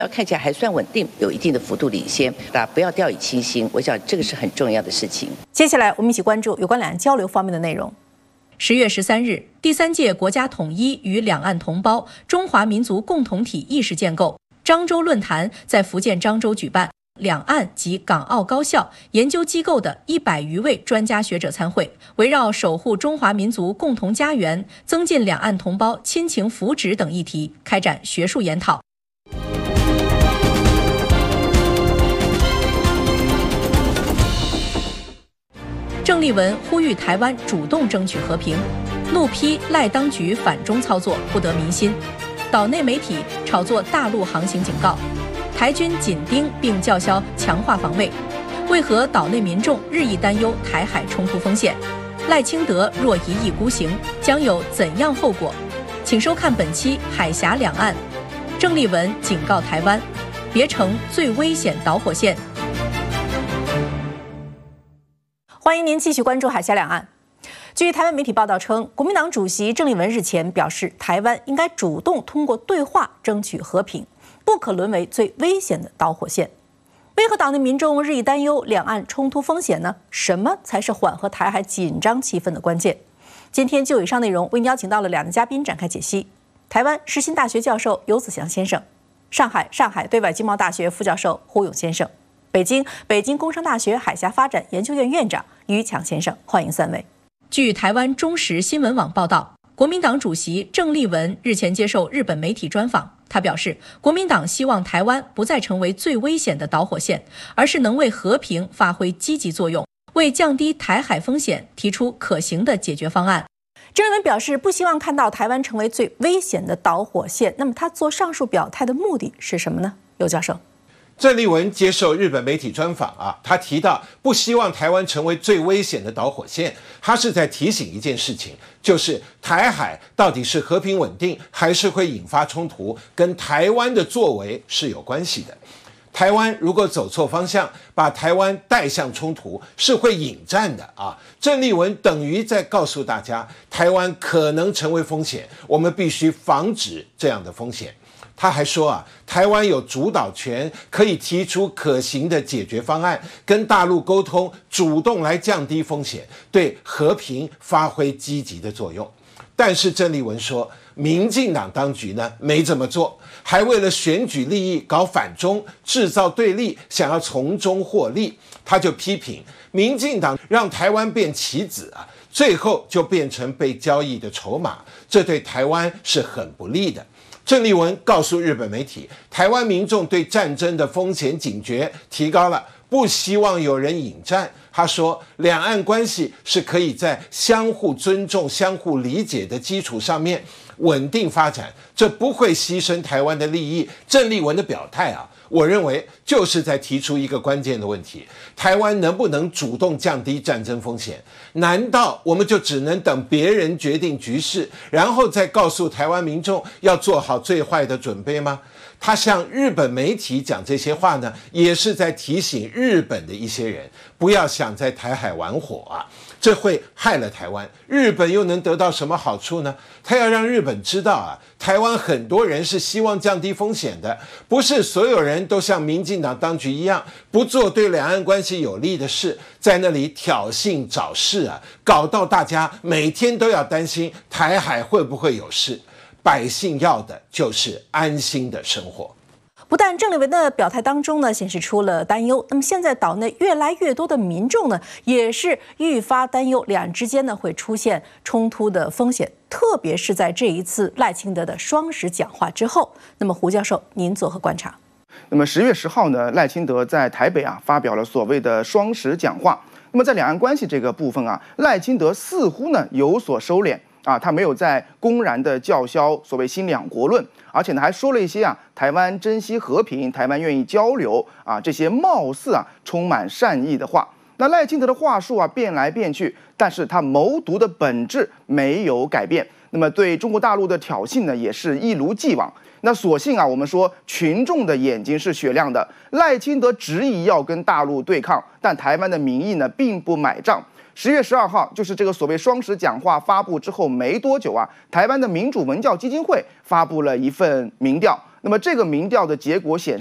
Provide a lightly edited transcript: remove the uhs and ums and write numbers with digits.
看起来还算稳定，有一定的幅度领先，大家不要掉以轻心。我想这个是很重要的事情。 接下来我们一起关注有关两岸交流方面的内容。 10月13日，第3届国家统一与两岸同胞中华民族共同体意识建构漳州论坛在福建漳州举办，两岸及港澳高校研究机构的100余位专家学者参会，围绕守护中华民族共同家园、增进两岸同胞亲情福祉等议题开展学术研讨。郑丽文呼吁台湾主动争取和平，怒批赖当局反中操作不得民心。岛内媒体炒作大陆航行警告，台军紧盯并叫嚣强化防卫。为何岛内民众日益担忧台海冲突风险？赖清德若一意孤行，将有怎样后果？请收看本期《海峡两岸》。郑丽文警告台湾，别成最危险导火线。 欢迎您继续关注海峡两岸。据台湾媒体报道称，国民党主席郑丽文日前表示，台湾应该主动通过对话争取和平，不可沦为最危险的导火线。为何岛内民众日益担忧两岸冲突风险呢？什么才是缓和台海紧张气氛的关键？今天就以上内容为您邀请到了2位嘉宾展开解析：台湾世新大学教授游子祥先生，上海对外经贸大学副教授胡勇先生，北京工商大学海峡发展研究院院长于强先生。欢迎3位。 据台湾中时新闻网报道，国民党主席郑丽文日前接受日本媒体专访，他表示，国民党希望台湾不再成为最危险的导火线，而是能为和平发挥积极作用，为降低台海风险提出可行的解决方案。 郑丽文表示，不希望看到台湾成为最危险的导火线。那么他做上述表态的目的是什么呢？游教授。 郑丽文接受日本媒体专访他提到不希望台湾成为最危险的导火线，他是在提醒一件事情，就是台海到底是和平稳定还是会引发冲突，跟台湾的作为是有关系的。台湾如果走错方向，把台湾带向冲突，是会引战的郑丽文等于在告诉大家，台湾可能成为风险，我们必须防止这样的风险。他还说台湾有主导权，可以提出可行的解决方案，跟大陆沟通，主动来降低风险，对和平发挥积极的作用。但是郑丽文说，民进党当局呢没这么做，还为了选举利益搞反中，制造对立，想要从中获利。他就批评民进党让台湾变棋子最后就变成被交易的筹码，这对台湾是很不利的。郑丽文告诉日本媒体，台湾民众对战争的风险警觉提高了，不希望有人引战。他说，两岸关系是可以在相互尊重、相互理解的基础上面稳定发展，这不会牺牲台湾的利益。郑丽文的表态我认为就是在提出一个关键的问题：台湾能不能主动降低战争风险？难道我们就只能等别人决定局势，然后再告诉台湾民众要做好最坏的准备吗？他向日本媒体讲这些话呢，也是在提醒日本的一些人，不要想在台海玩火这会害了台湾。日本又能得到什么好处呢？他要让日本知道台湾很多人是希望降低风险的，不是所有人都像民进党当局一样，不做对两岸关系有利的事，在那里挑衅找事搞到大家每天都要担心台海会不会有事。百姓要的就是安心的生活。 不但郑丽文的表态当中呢显示出了担忧，那么现在岛内越来越多的民众呢也是愈发担忧两岸之间呢会出现冲突的风险，特别是在这一次赖清德的双十讲话之后。那么胡教授，您作何观察？ 那么10月10号呢，赖清德在台北发表了所谓的双十讲话。那么在两岸关系这个部分赖清德似乎呢有所收敛他没有在公然的叫嚣所谓新两国论，而且呢还说了一些台湾珍惜和平，台湾愿意交流这些貌似充满善意的话。那赖清德的话术变来变去，但是他谋独的本质没有改变。那么对中国大陆的挑衅呢，也是一如既往。那所幸我们说群众的眼睛是雪亮的，赖清德执意要跟大陆对抗，但台湾的民意呢并不买账。10月12号，就是这个所谓双十讲话发布之后没多久台湾的民主文教基金会发布了一份民调， 那么这个民调的结果显示，